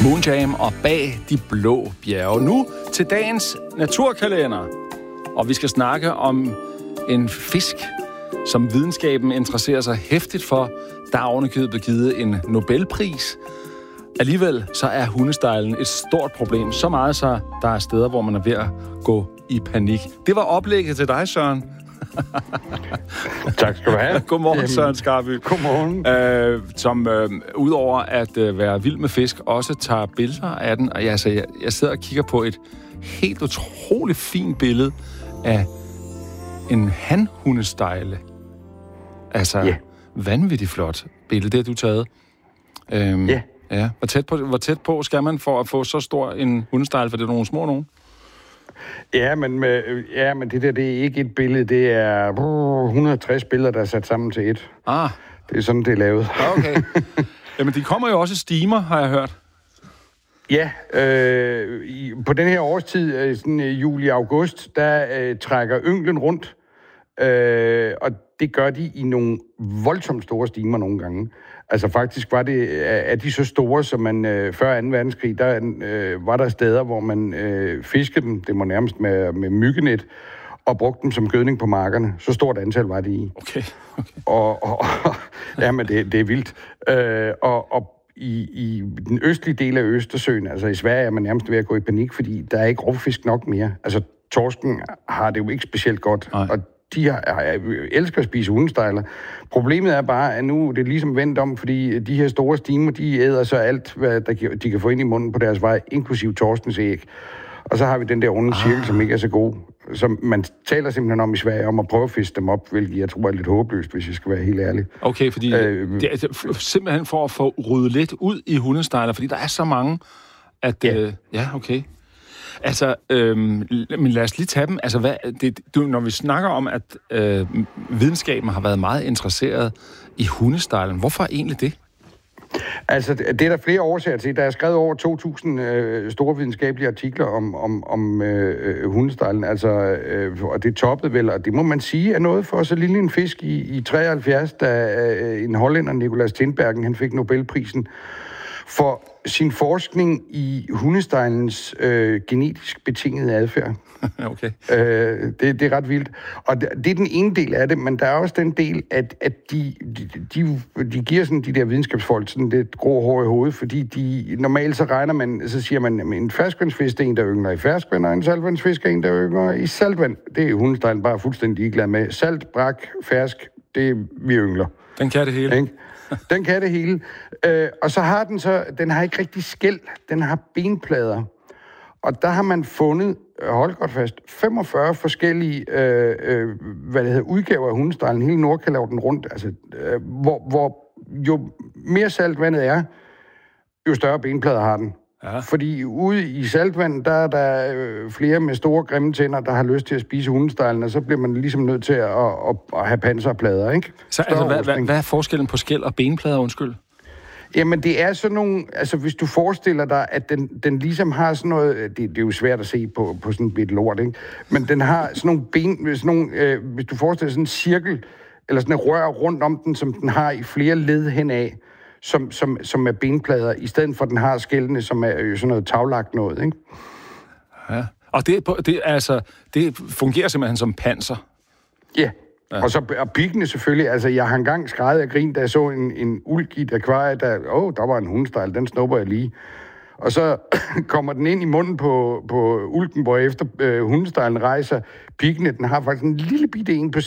Moonjam og Bag de blå bjerge. Nu til dagens naturkalender. Og vi skal snakke om en fisk, som videnskaben interesserer sig heftigt for. Der er ovenikøbet blevet givet en Nobelpris. Alligevel så er hundestejlen et stort problem. Så meget så, der er steder, hvor man er ved at gå i panik. Det var oplægget til dig, Søren. Tak skal du have. Godmorgen, Søren Skarby. Godmorgen. Som udover at være vild med fisk, også tager billeder af den. Og jeg sidder og kigger på et helt utroligt fint billede af en hanhundestejle. Altså, vanvittigt flot billede, det har du taget. Ja. Hvor tæt på skal man for at få så stor en hundestejle, for det er nogle små nogen? Ja, men det der, det er ikke et billede, det er 160 billeder, der er sat sammen til et. Det er sådan, det er lavet. Okay. Jamen, de kommer jo også i stimer, har jeg hørt. Ja, på den her årstid, sådan juli-august, der trækker ynglen rundt, og det gør de i nogle voldsomt store stimer nogle gange. Altså faktisk var det, er de så store, som man før 2. verdenskrig, der var der steder, hvor man fiskede dem, det må nærmest med myggenet, og brugte dem som gødning på markerne. Så stort antal var det i. Okay. Jamen, det er vildt. Og i den østlige del af Østersøen, altså i Sverige, er man nærmest ved at gå i panik, fordi der er ikke rovfisk nok mere. Altså, torsken har det jo ikke specielt godt, og de elsker at spise hundestejler. Problemet er bare, at nu det er ligesom vendt om, fordi de her store stimer, de æder så alt, hvad de kan få ind i munden på deres vej, inklusiv torskens æg. Og så har vi den der onde cirkel, som ikke er så god. Så man taler simpelthen om i Sverige, om at prøve at fiske dem op, hvilket jeg tror er lidt håbløst, hvis jeg skal være helt ærlig. Okay, fordi det er simpelthen for at få ryddet lidt ud i hundestejler, fordi der er så mange, at... Ja, okay. Altså, men lad os lige tage dem. Altså, når vi snakker om, at videnskaben har været meget interesseret i hundestejlen, hvorfor egentlig det? Altså, det er der flere årsager til. Der er skrevet over 2.000 store videnskabelige artikler om hundestejlen, altså, og det toppede vel, og det må man sige er noget for så lille en fisk i 73, da en hollænder, Nicolas Tinbergen, han fik Nobelprisen for sin forskning i hundestejlens genetisk betingede adfærd. Okay. Det er ret vildt. Og det er den ene del af det, men der er også den del, at de giver sådan de der videnskabsfolk sådan lidt grå hår i hovedet, fordi normalt så siger man, at en ferskvandsfisk er en, der yngler i ferskvand, og en saltvandsfisk er en, der yngler i saltvand. Det er hundestejlen bare fuldstændig ligeglad med. Salt, brak, fersk, det vi yngler. Den kan det hele. Ikke? Den kan det hele. Og så har den har ikke rigtig skæl. Den har benplader. Og der har man fundet, hold godt fast, 45 forskellige udgaver af hundestejlen. Hele Nordkalotten rundt. Altså, hvor jo mere saltvandet er, jo større benplader har den. Ja. Fordi ude i saltvand, der er der flere med store grimme tænder, der har lyst til at spise hundestejlen, og så bliver man ligesom nødt til at have panserplader, ikke? Så altså, hvad er forskellen på skæl og benplader, undskyld? Jamen, det er sådan nogle... Altså, hvis du forestiller dig, at den ligesom har sådan noget... Det er jo svært at se på sådan et bit lort, ikke? Men den har sådan nogle ben... hvis du forestiller dig sådan en cirkel, eller sådan et rør rundt om den, som den har i flere led henad, som er benplader, i stedet for, at den har skældene, som er jo sådan noget taglagt noget, ikke? Ja. Og det fungerer simpelthen som panser? Ja. Og piggene selvfølgelig. Altså, jeg har engang skreget af grin, da jeg så en ulk i et akvarie, der var en hundestejl, den snupper jeg lige. Og så kommer den ind i munden på ulken, hvor efter hundestejlen rejser piggene. Den har faktisk en lille bitte en